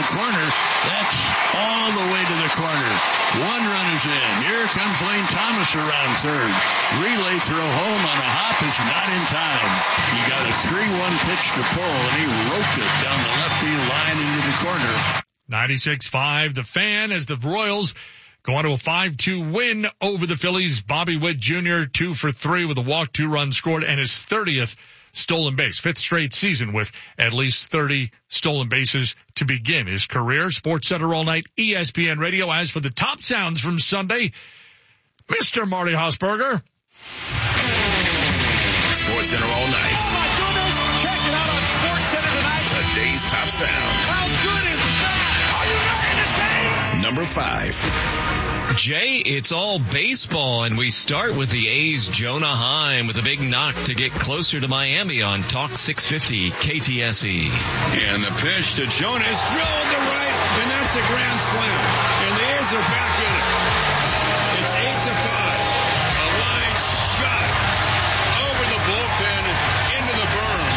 corner. That's all the way to the corner. One run is in. Here comes Lane Thomas around third. Relay throw home on a hop is not in time. He got a 3-1 pitch to pull, and he roped it down the left field line into the corner. 96-5, the Fan, as the Royals go on to a 5-2 win over the Phillies. Bobby Witt Jr., 2 for 3 with a walk, 2 runs scored, and his 30th stolen base. 5th straight season with at least 30 stolen bases to begin his career. Sports Center all night, ESPN Radio. As for the top sounds from Sunday, Mr. Marty Hausberger. Sports Center all night. Oh my goodness! Check it out on Sports Center tonight. Today's top sound. How good is that? Are you not entertained? Number 5. Jay, it's all baseball, and we start with the A's' Jonah Heim with a big knock to get closer to Miami on Talk 650 KTSE. And the pitch to Jonas, drilled to right, and that's a grand slam. And the A's are back in it. It's 8-5. A line shot over the bullpen into the berm.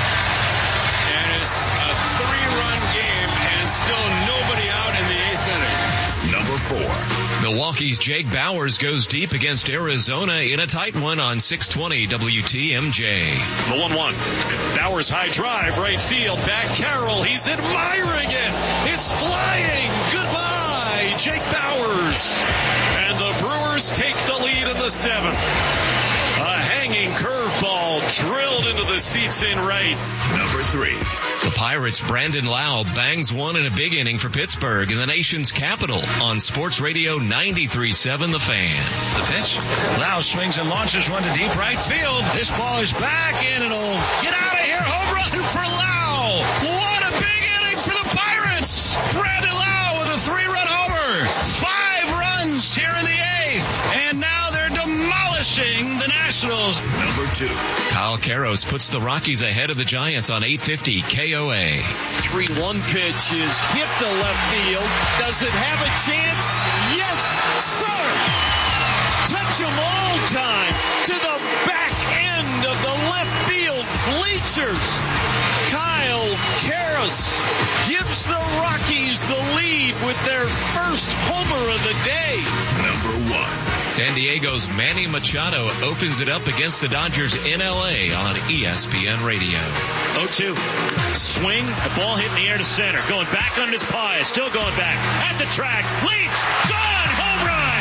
And it's a 3-run game, and still nobody out in the 8th inning. Number 4. Milwaukee's Jake Bauers goes deep against Arizona in a tight one on 620 WTMJ. The 1-1. Bauers high drive, right field. Back Carroll. He's admiring it. It's flying. Goodbye, Jake Bauers. And the Brewers take the lead in the 7th. A hanging curveball drilled into the seats in right. Number 3. The Pirates' Brandon Lau bangs one in a big inning for Pittsburgh in the nation's capital on Sports Radio 93.7 The Fan. The pitch. Lau swings and launches one to deep right field. This ball is back and it'll get out of here. Home run for Lau. What a big inning for the Pirates. Brandon Lau with a 3-run homer. 5 runs here in the 8th. And now they're demolishing the Nationals. Number 2. Kyle Karros puts the Rockies ahead of the Giants on 850 KOA. 3-1 pitch is hit to left field. Does it have a chance? Yes, sir. Touch 'em all time to the back end of the left field bleachers. Kyle Karros gives the Rockies the lead with their first homer of the day. Number 1. San Diego's Manny Machado opens it up against the Dodgers in LA on ESPN Radio. 0-2. Swing. The ball hit in the air to center. Going back on his pie. Still going back. At the track. Leaps. Gone. Home run.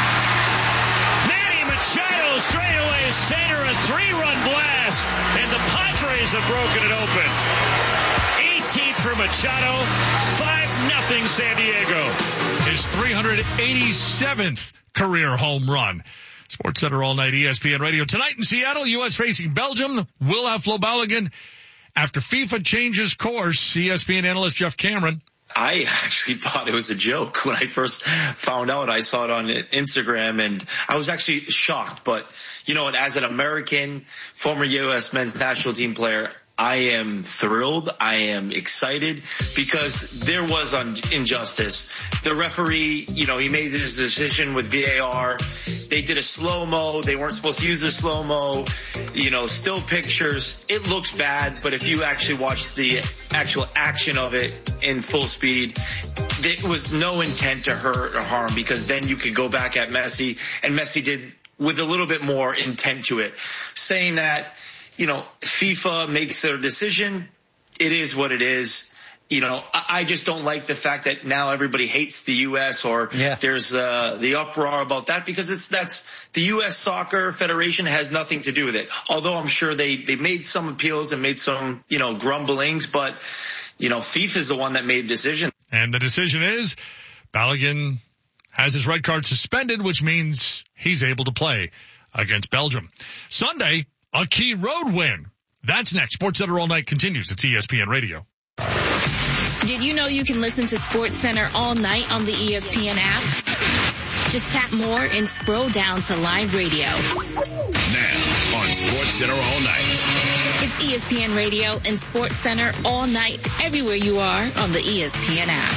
Manny Machado straightaway center. A 3-run blast. And the Padres have broken it open. 18th for Machado. 5-0 San Diego. His 387th career home run. Sports Center all night, ESPN Radio. Tonight in Seattle, U.S. facing Belgium. Will have Flo Balogun. After FIFA changes course, ESPN analyst Jeff Cameron. I actually thought it was a joke when I first found out. I saw it on Instagram and I was actually shocked. But, you know, as an American, former U.S. men's national team player, I am thrilled. I am excited because there was injustice. The referee, you know, he made his decision with VAR. They did a slow-mo. They weren't supposed to use a slow-mo. You know, still pictures. It looks bad, but if you actually watch the actual action of it in full speed, there was no intent to hurt or harm because then you could go back at Messi, and Messi did with a little bit more intent to it. Saying that, you know, FIFA makes their decision. It is what it is. You know, I just don't like the fact that now everybody hates the U.S. or there's the uproar about that because that's the U.S. Soccer Federation has nothing to do with it. Although I'm sure they made some appeals and made some, you know, grumblings, but, you know, FIFA is the one that made the decision. And the decision is Balogun has his red card suspended, which means he's able to play against Belgium. Sunday, a key road win. That's next. Sports Center all night continues. It's ESPN Radio. Did you know you can listen to Sports Center all night on the ESPN app? Just tap more and scroll down to live radio. Now on Sports Center all night. It's ESPN Radio and Sports Center all night, everywhere you are on the ESPN app.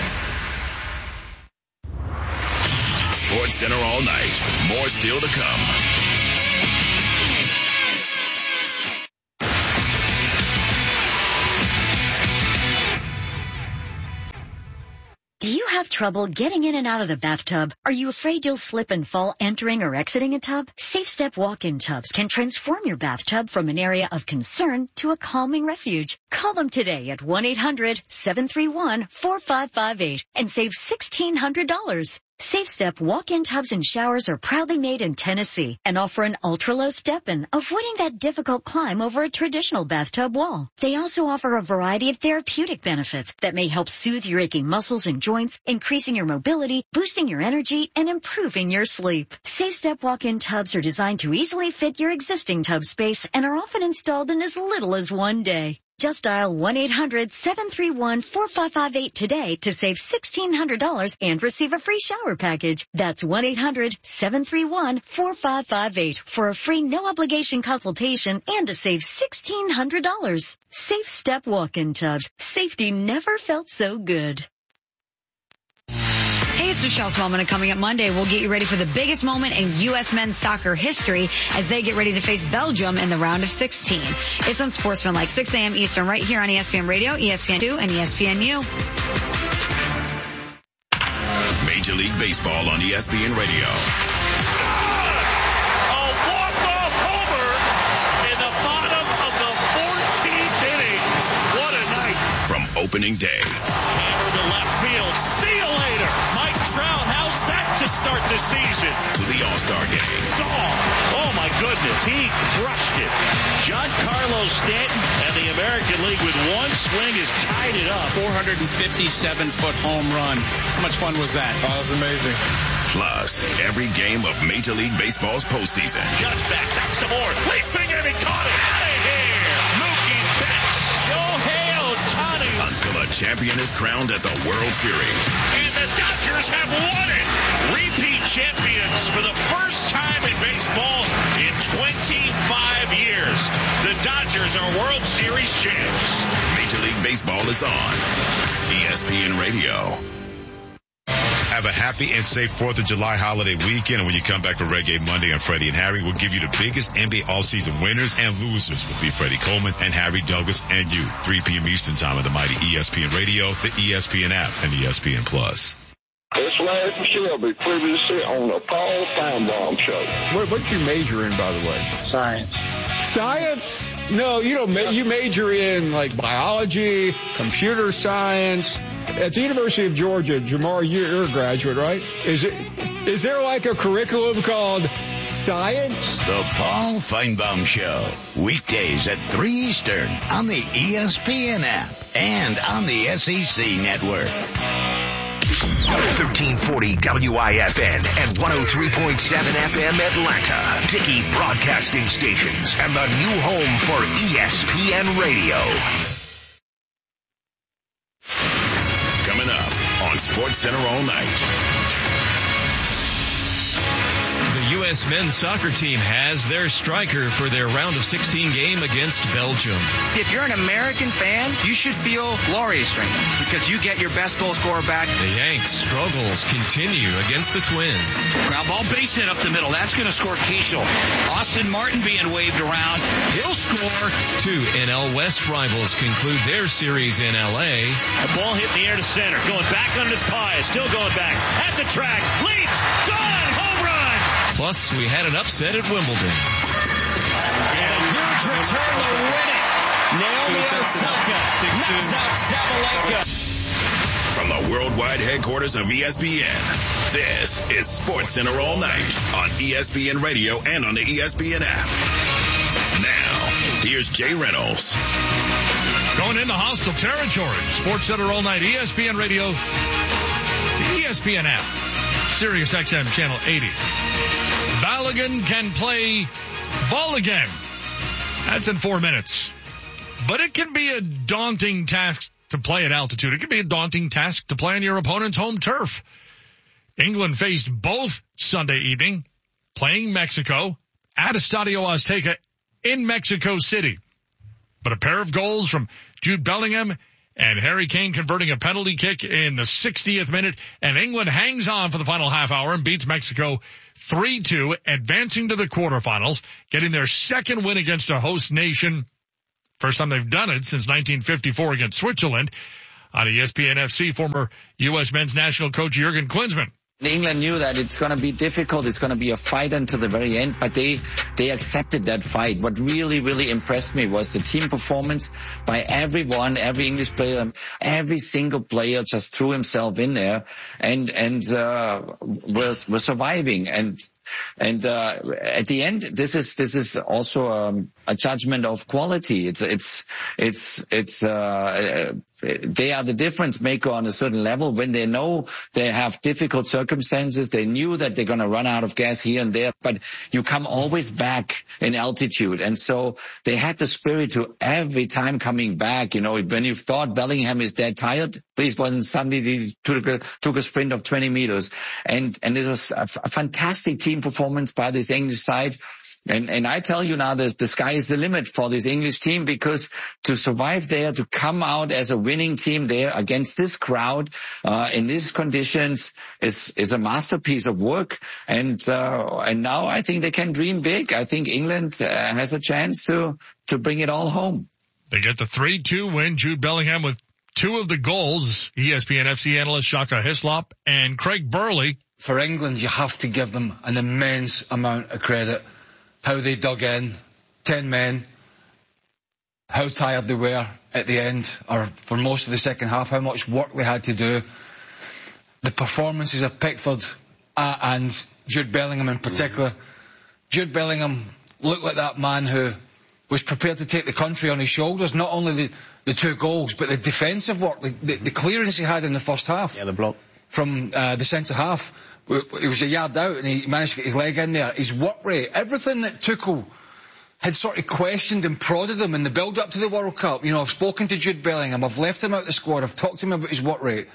Sports Center all night. More still to come. Do you have trouble getting in and out of the bathtub? Are you afraid you'll slip and fall entering or exiting a tub? Safe Step walk-in tubs can transform your bathtub from an area of concern to a calming refuge. Call them today at 1-800-731-4558 and save $1,600. Safe Step walk-in tubs and showers are proudly made in Tennessee and offer an ultra-low step-in, avoiding that difficult climb over a traditional bathtub wall. They also offer a variety of therapeutic benefits that may help soothe your aching muscles and joints, increasing your mobility, boosting your energy, and improving your sleep. Safe Step walk-in tubs are designed to easily fit your existing tub space and are often installed in as little as one day. Just dial 1-800-731-4558 today to save $1,600 and receive a free shower package. That's 1-800-731-4558 for a free no-obligation consultation and to save $1,600. Safe Step walk-in tubs. Safety never felt so good. Hey, it's Michelle Smallman, and coming up Monday, we'll get you ready for the biggest moment in U.S. men's soccer history as they get ready to face Belgium in the round of 16. It's on Sportsmanlike, 6 a.m. Eastern, right here on ESPN Radio, ESPN2, and ESPNU. Major League Baseball on ESPN Radio. A walk-off homer in the bottom of the 14th inning. What a night. From opening day. Hammer to left field. See you later. Mike Trout, how's that to start the season? To the All-Star game. Oh my goodness, he crushed it. Giancarlo Stanton and the American League with one swing has tied it up. 457-foot home run. How much fun was that? Oh, that was amazing. Plus, every game of Major League Baseball's postseason. Judge backs out some more. Leaping and he caught it. Out of here. Mookie Betts. Shohei Ohtani. Until a champion is crowned at the World Series. And the Dodgers have won it. Repeat champions for the first time in baseball in 25 years. The Dodgers are World Series champs. Major League Baseball is on ESPN Radio. Have a happy and safe 4th of July holiday weekend. And when you come back for Reggae Monday on Freddie and Harry, we'll give you the biggest NBA all-season winners and losers. Will be Freddie Coleman and Harry Douglas and you. 3 p.m. Eastern time on the mighty ESPN Radio, the ESPN app, and ESPN Plus. It's Larry Shelby, previously on the Paul Feinbaum Show. What's your major in, by the way? Science. Science? No, you don't. You major in like biology, computer science. At the University of Georgia, Jamar, you're a graduate, right? Is there like a curriculum called science? The Paul Feinbaum Show, weekdays at 3 Eastern on the ESPN app and on the SEC network. 1340 WIFN and 103.7 FM Atlanta. Dickey Broadcasting Stations and the new home for ESPN Radio. Coming up on SportsCenter all night. The U.S. men's soccer team has their striker for their round of 16 game against Belgium. If you're an American fan, you should feel glorious right now because you get your best goal scorer back. The Yanks' struggles continue against the Twins. Ground ball base hit up the middle. That's going to score Keishel. Austin Martin being waved around. He'll score. 2 NL West rivals conclude their series in L.A. A ball hit in the air to center. Going back on his pie. Still going back. At the track. Leaps. Gone. Home run. Plus, we had an upset at Wimbledon. And a huge return to win it. Naomi Osaka knocks out Sabalenka. From the worldwide headquarters of ESPN, this is SportsCenter all night on ESPN Radio and on the ESPN app. Now, here's Jay Reynolds. Going into hostile territory. SportsCenter all night, ESPN Radio, the ESPN app, Sirius XM Channel 80. Balogun can play ball again. That's in 4 minutes. But it can be a daunting task to play at altitude. It can be a daunting task to play on your opponent's home turf. England faced both Sunday evening, playing Mexico at Estadio Azteca in Mexico City. But a pair of goals from Jude Bellingham and Harry Kane converting a penalty kick in the 60th minute, and England hangs on for the final half hour and beats Mexico 3-2, advancing to the quarterfinals, getting their second win against a host nation. First time they've done it since 1954 against Switzerland. On ESPN FC, former U.S. men's national coach Jurgen Klinsmann. England knew that it's going to be difficult. It's going to be a fight until the very end, but they accepted that fight. What really, really impressed me was the team performance by everyone, every English player, every single player just threw himself in there and was surviving. And at the end, this is also a judgment of quality. They are the difference maker on a certain level when they know they have difficult circumstances. They knew that they're going to run out of gas here and there, but you come always back in altitude. And so they had the spirit to every time coming back. You know, when you thought Bellingham is dead tired, please, when suddenly he took a sprint of 20 meters. And it was a fantastic team performance by this English side. And I tell you now, the sky is the limit for this English team, because to survive there, to come out as a winning team there against this crowd, in these conditions is a masterpiece of work. And now I think they can dream big. I think England has a chance to bring it all home. They get the 3-2 win. Jude Bellingham with 2 of the goals. ESPN FC analyst Shaka Hislop and Craig Burley. For England, you have to give them an immense amount of credit. How they dug in, 10 men, how tired they were at the end, or for most of the second half, how much work they had to do. The performances of Pickford and Jude Bellingham in particular. Jude Bellingham looked like that man who was prepared to take the country on his shoulders, not only the 2 goals, but the defensive work, the clearance he had in the first half. Yeah, the block. From the centre half. It was a yard out and he managed to get his leg in there. His work rate, everything that Tuchel had sort of questioned and prodded him in the build-up to the World Cup. You know, I've spoken to Jude Bellingham, I've left him out the squad, I've talked to him about his work rate.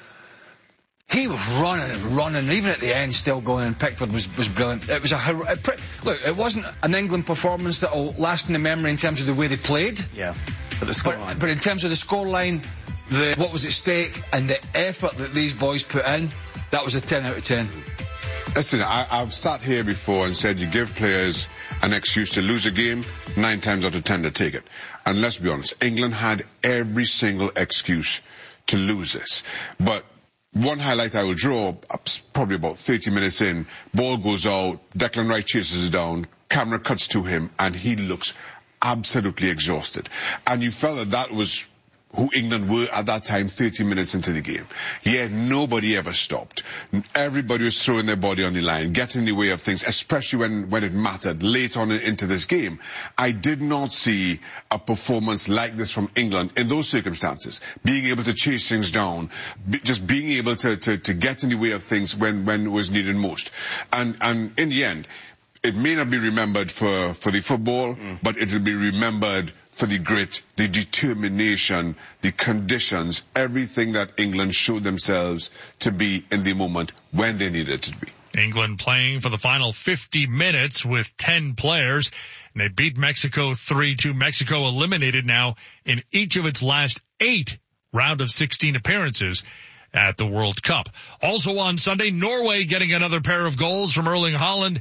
He was running and running, and even at the end still going, and Pickford was brilliant. It was look, it wasn't an England performance that will last in the memory in terms of the way they played. Yeah, but the scoreline. But in terms of the scoreline, what was at stake and the effort that these boys put in, that was a 10 out of 10. Listen, I've sat here before and said you give players an excuse to lose a game, 9 times out of 10 they take it. And let's be honest, England had every single excuse to lose this. But one highlight I will draw, probably about 30 minutes in, ball goes out, Declan Rice chases it down, camera cuts to him, and he looks absolutely exhausted. And you felt that was who England were at that time, 30 minutes into the game. Yet nobody ever stopped. Everybody was throwing their body on the line, getting in the way of things, especially when it mattered late on into this game. I did not see a performance like this from England in those circumstances. Being able to chase things down, just being able to get in the way of things when it was needed most. And in the end, it may not be remembered for the football, but it will be remembered for the grit, the determination, the conditions, everything that England showed themselves to be in the moment when they needed to be. England playing for the final 50 minutes with 10 players, and they beat Mexico 3-2. Mexico eliminated now in each of its last 8 round of 16 appearances at the World Cup. Also on Sunday, Norway getting another pair of goals from Erling Haaland.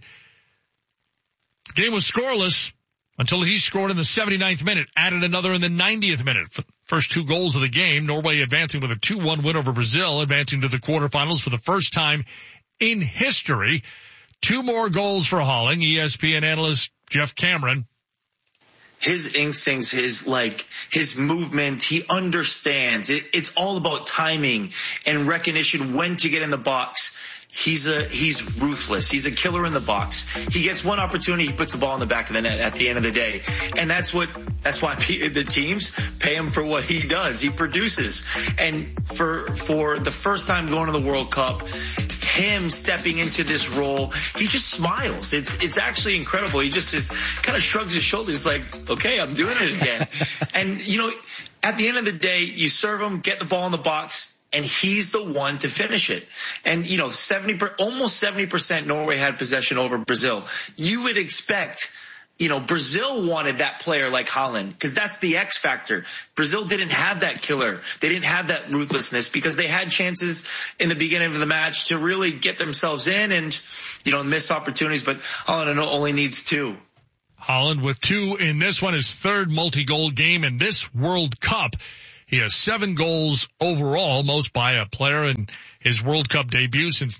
The game was scoreless until he scored in the 79th minute, added another in the 90th minute. First 2 goals of the game, Norway advancing with a 2-1 win over Brazil, advancing to the quarterfinals for the first time in history. 2 more goals for Haaland. ESPN analyst Jeff Cameron. His instincts, his movement, he understands. It's all about timing and recognition when to get in the box. He's ruthless. He's a killer in the box. He gets one opportunity, he puts the ball in the back of the net at the end of the day. And that's why the teams pay him for what he does. He produces. And for the first time going to the World Cup, him stepping into this role, he just smiles. It's actually incredible. He just kind of shrugs his shoulders like, okay, I'm doing it again. And, you know, at the end of the day, you serve him, get the ball in the box, and he's the one to finish it. And, you know, almost 70% Norway had possession over Brazil. You would expect, you know, Brazil wanted that player like Haaland because that's the X factor. Brazil didn't have that killer. They didn't have that ruthlessness because they had chances in the beginning of the match to really get themselves in and, you know, miss opportunities. But Haaland only needs 2. Haaland with 2 in this one, his 3rd multi-goal game in this World Cup. He has 7 goals overall, most by a player in his World Cup debut since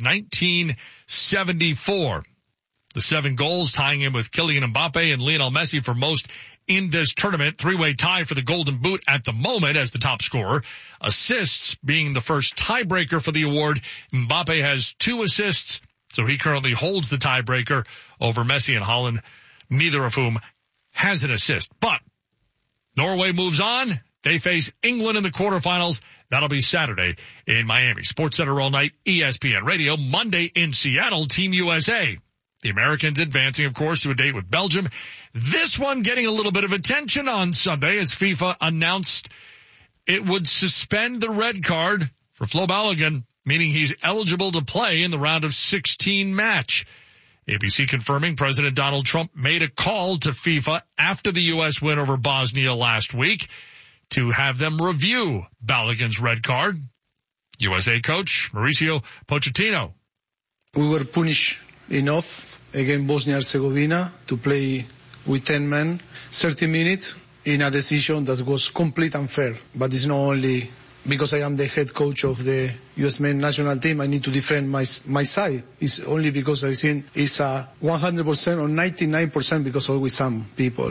1974. The 7 goals tying him with Kylian Mbappe and Lionel Messi for most in this tournament. 3-way tie for the Golden Boot at the moment as the top scorer. Assists being the first tiebreaker for the award. Mbappe has 2 assists, so he currently holds the tiebreaker over Messi and Haaland, neither of whom has an assist. But Norway moves on. They face England in the quarterfinals. That'll be Saturday in Miami. SportsCenter all night, ESPN Radio. Monday in Seattle, Team USA. The Americans advancing, of course, to a date with Belgium. This one getting a little bit of attention on Sunday as FIFA announced it would suspend the red card for Flo Balogun, meaning he's eligible to play in the round of 16 match. ABC confirming President Donald Trump made a call to FIFA after the U.S. win over Bosnia last week to have them review Balogun's red card. USA coach Mauricio Pochettino. We were punished enough against Bosnia-Herzegovina to play with 10 men, 30 minutes in a decision that was completely unfair. But it's not only because I am the head coach of the U.S. men's national team, I need to defend my side. It's only because I think it's 100% or 99% because always some people,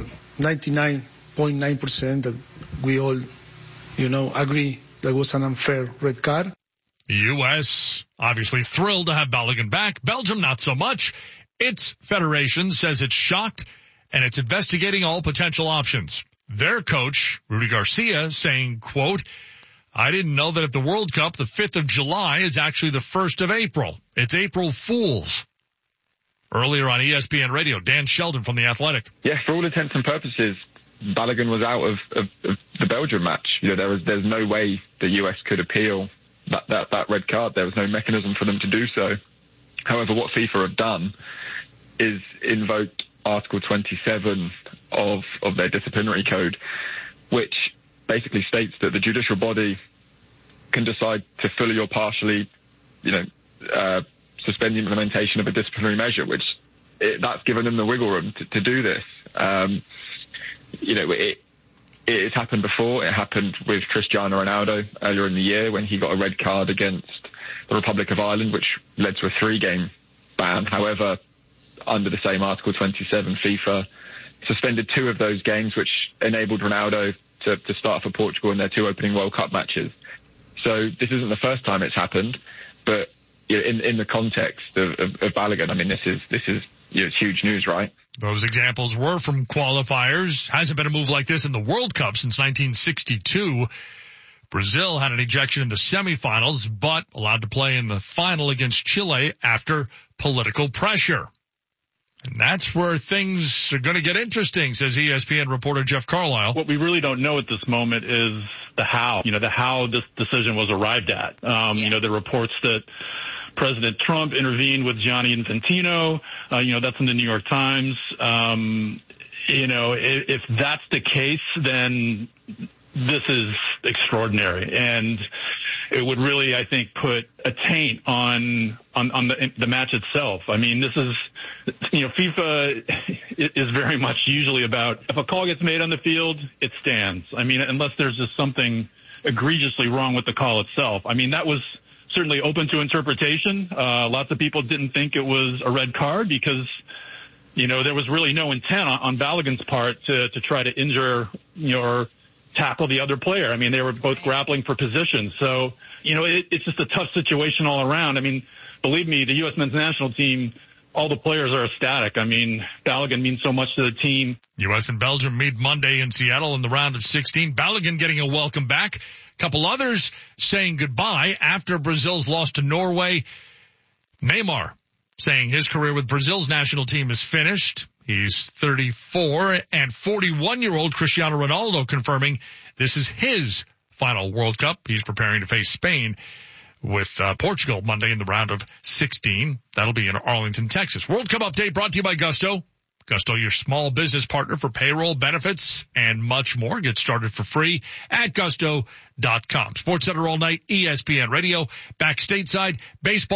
99.9% that we all, agree that was an unfair red card. The U.S. obviously thrilled to have Balogun back. Belgium, not so much. Its federation says it's shocked and it's investigating all potential options. Their coach, Rudy Garcia, saying, quote, I didn't know that at the World Cup, the 5th of July is actually the 1st of April. It's April Fools. Earlier on ESPN Radio, Dan Sheldon from The Athletic. Yeah, for all intents and purposes, Balogun was out of the Belgium match. There's no way the US could appeal that red card. There was no mechanism for them to do so. However, what FIFA have done is invoked Article 27 of their disciplinary code, which basically states that the judicial body can decide to fully or partially, suspend the implementation of a disciplinary measure, which that's given them the wiggle room to do this. It has happened before. It happened with Cristiano Ronaldo earlier in the year when he got a red card against the Republic of Ireland, which led to a 3-game ban. However, under the same Article 27, FIFA suspended 2 of those games, which enabled Ronaldo to start for Portugal in their 2 opening World Cup matches. So this isn't the first time it's happened, but in the context of Balogun, I mean, this is it's huge news, right? Those examples were from qualifiers. Hasn't been a move like this in the World Cup since 1962. Brazil had an ejection in the semifinals, but allowed to play in the final against Chile after political pressure. And that's where things are going to get interesting, says ESPN reporter Jeff Carlisle. What we really don't know at this moment is the how this decision was arrived at. The reports that President Trump intervened with Gianni Infantino, that's in the New York Times. If that's the case, then this is extraordinary, and it would really, I think, put a taint on the match itself. I mean, this is, FIFA is very much usually about if a call gets made on the field, it stands. I mean, unless there's just something egregiously wrong with the call itself. I mean, that was certainly open to interpretation. Lots of people didn't think it was a red card because, there was really no intent on Balogun's part to try to injure, or tackle the other player. I mean, they were both grappling for position. So, it's just a tough situation all around. I mean, believe me, the U.S. men's national team, all the players are ecstatic. I mean, Balogun means so much to the team. U.S. and Belgium meet Monday in Seattle in the round of 16. Balogun getting a welcome back. A couple others saying goodbye after Brazil's loss to Norway. Neymar saying his career with Brazil's national team is finished. He's 34, and 41-year-old Cristiano Ronaldo confirming this is his final World Cup. He's preparing to face Spain with Portugal Monday in the round of 16. That'll be in Arlington, Texas. World Cup update brought to you by Gusto. Gusto, your small business partner for payroll, benefits, and much more. Get started for free at gusto.com. SportsCenter all night, ESPN Radio. Back stateside, baseball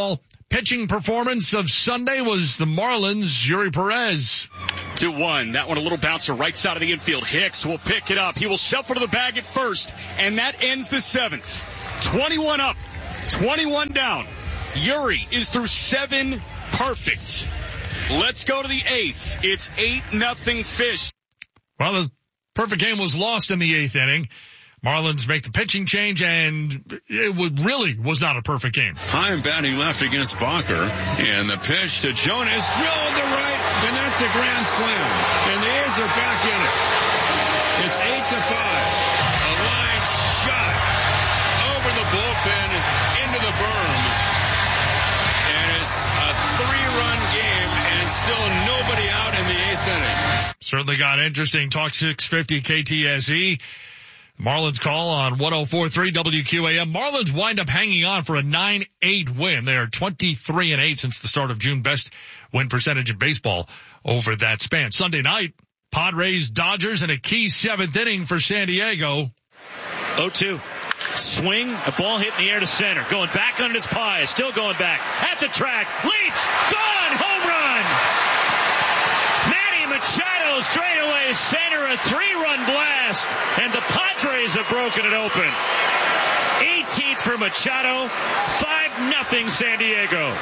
pitching performance of Sunday was the Marlins' Yuri Perez. 2-1. That one a little bouncer right side of the infield. Hicks will pick it up. He will shuffle to the bag at first, and that ends the 7th. 21 up, 21 down. Yuri is through 7 perfect. Let's go to the 8th. It's 8-0 Fish. Well, the perfect game was lost in the 8th inning. Marlins make the pitching change, and it really was not a perfect game. High batting left against Bacher, and the pitch to Jonas, drilled to right, and that's a grand slam. And the A's are back in it. It's 8-5. A line shot over the bullpen into the berm, and it's a 3-run game, and still nobody out in the 8th inning. Certainly got interesting. Talk 650 KTSE. Marlins call on 104.3 WQAM. Marlins wind up hanging on for a 9-8 win. They are 23-8 since the start of June. Best win percentage in baseball over that span. Sunday night, Padres, Dodgers, and a key 7th inning for San Diego. 0-2. Swing, a ball hit in the air to center. Going back on his pie. Still going back. At the track. Leaps. Gone. Home run. Machado straightaway center, a 3-run blast, and the Padres have broken it open. 18th for Machado, 5-0 San Diego.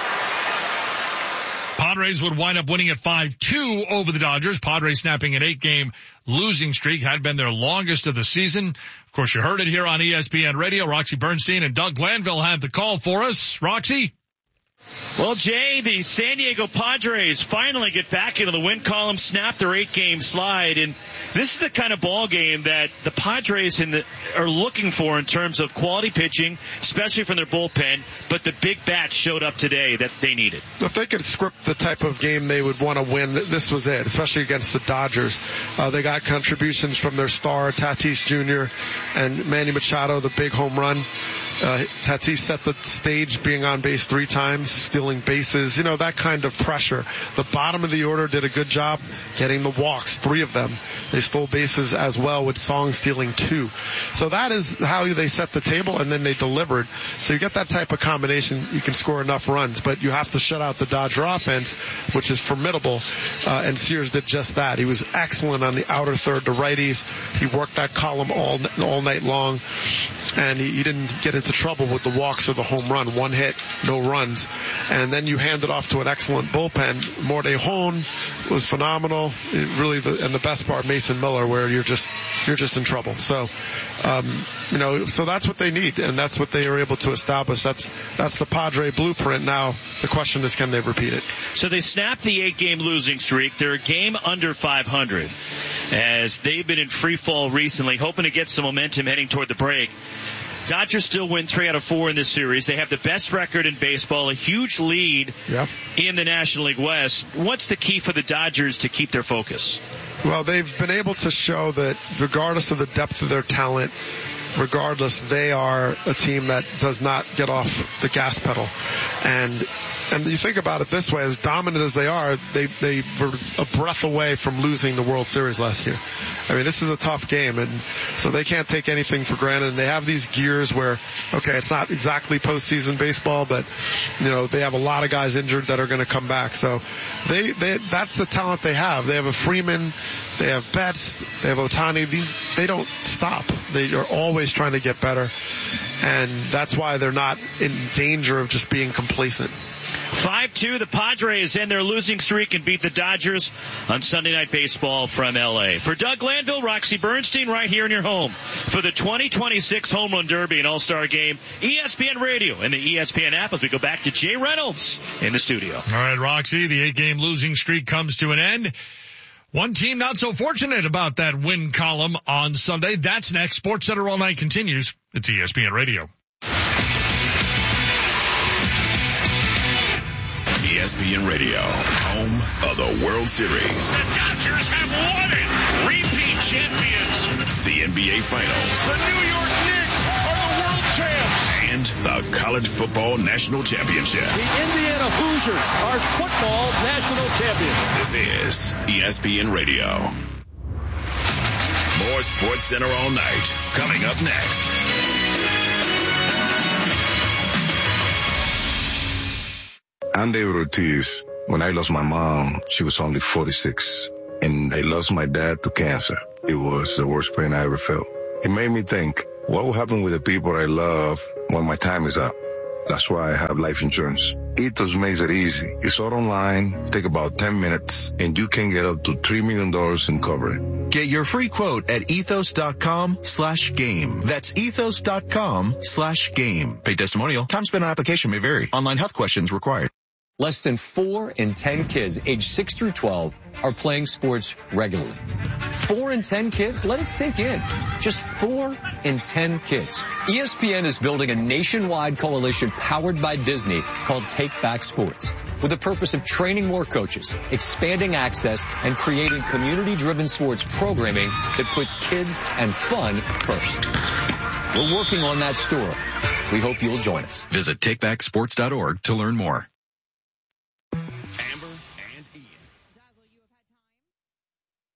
Padres would wind up winning at 5-2 over the Dodgers. Padres snapping an 8-game losing streak, had been their longest of the season. Of course, you heard it here on ESPN Radio. Roxy Bernstein and Doug Glanville had the call for us. Roxy? Well, Jay, the San Diego Padres finally get back into the win column, snap their 8-game slide, and this is the kind of ball game that the Padres are looking for in terms of quality pitching, especially from their bullpen, but the big bats showed up today that they needed. If they could script the type of game they would want to win, this was it, especially against the Dodgers. They got contributions from their star, Tatis Jr., and Manny Machado, the big home run. Tatis set the stage being on base 3 times, stealing bases, that kind of pressure. The bottom of the order did a good job getting the walks, 3 of them. They stole bases as well, with Song stealing 2. So that is how they set the table, and then they delivered. So you get that type of combination, you can score enough runs, but you have to shut out the Dodger offense, which is formidable, and Sears did just that. He was excellent on the outer third to righties. He worked that column all night long, and he didn't get into trouble with the walks or the home run. 1 hit, no runs. And then you hand it off to an excellent bullpen. Mordejon was phenomenal. And the best part, Mason Miller, where you're just in trouble. So, so that's what they need, and that's what they were able to establish. That's the Padre blueprint. Now, the question is, can they repeat it? So they snapped the 8-game losing streak. They're a game under 500, as they've been in free fall recently, hoping to get some momentum heading toward the break. Dodgers still win 3 out of 4 in this series. They have the best record in baseball, a huge lead in the National League West. What's the key for the Dodgers to keep their focus? Well, they've been able to show that regardless of the depth of their talent, they are a team that does not get off the gas pedal. And you think about it this way, as dominant as they are, they were a breath away from losing the World Series last year. I mean, this is a tough game, and so they can't take anything for granted. And they have these gears where, okay, it's not exactly postseason baseball, but, they have a lot of guys injured that are going to come back. So that's the talent they have. They have a Freeman, they have Betts, they have Ohtani. They don't stop. They are always trying to get better, and that's why they're not in danger of just being complacent. 5-2, the Padres end their losing streak and beat the Dodgers on Sunday Night Baseball from L.A. For Doug Glanville, Roxy Bernstein, right here in your home for the 2026 Home Run Derby and All-Star Game, ESPN Radio and the ESPN app, as we go back to Jay Reynolds in the studio. All right, Roxy, the 8-game losing streak comes to an end. One team not so fortunate about that win column on Sunday. That's next. Sports Center All Night continues. It's ESPN Radio. ESPN Radio, home of the World Series. The Dodgers have won it. Repeat champions. The NBA Finals. The New York Knicks are the world champs. And the College Football National Championship. The Indiana Hoosiers are football national champions. This is ESPN Radio. More Sports Center All Night coming up next. I'm David Ortiz. When I lost my mom, she was only 46. And I lost my dad to cancer. It was the worst pain I ever felt. It made me think, what will happen with the people I love when my time is up? That's why I have life insurance. Ethos makes it easy. It's all online, take about 10 minutes, and you can get up to $3 million in coverage. Get your free quote at ethos.com/game. That's ethos.com/game. Paid testimonial. Time spent on application may vary. Online health questions required. Less than 4 in 10 kids aged 6 through 12 are playing sports regularly. 4 in 10 kids? Let it sink in. Just 4 in 10 kids. ESPN is building a nationwide coalition powered by Disney called Take Back Sports, with the purpose of training more coaches, expanding access, and creating community-driven sports programming that puts kids and fun first. We're working on that story. We hope you'll join us. Visit takebacksports.org to learn more.